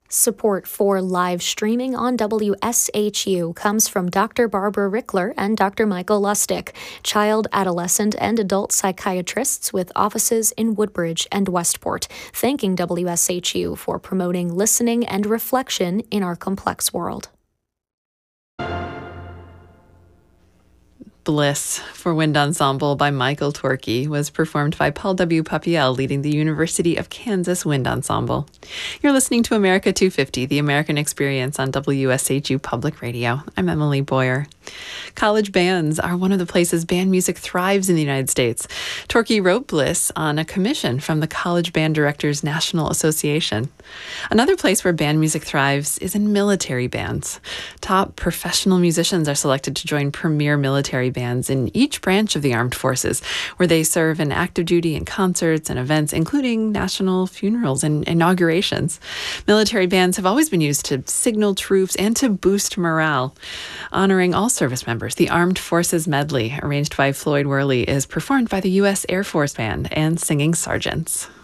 Support for live streaming on WSHU comes from Dr. Barbara Rickler and Dr. Michael Lustig, child, adolescent, and adult psychiatrists with offices in Woodbridge and Westport, thanking WSHU for promoting listening and reflection in our complex world. Bliss for Wind Ensemble by Michael Torkey was performed by Paul W. Papiel, leading the University of Kansas Wind Ensemble. You're listening to America 250, the American Experience on WSHU Public Radio. I'm Emily Boyer. College bands are one of the places band music thrives in the United States. Torkey wrote Bliss on a commission from the College Band Directors National Association. Another place where band music thrives is in military bands. Top professional musicians are selected to join premier military bands in each branch of the armed forces, where they serve in active duty and concerts and events, including national funerals and inaugurations. Military bands have always been used to signal troops and to boost morale. Honoring all service members, the Armed Forces Medley, arranged by Floyd Worley, is performed by the U.S. Air Force Band and Singing Sergeants.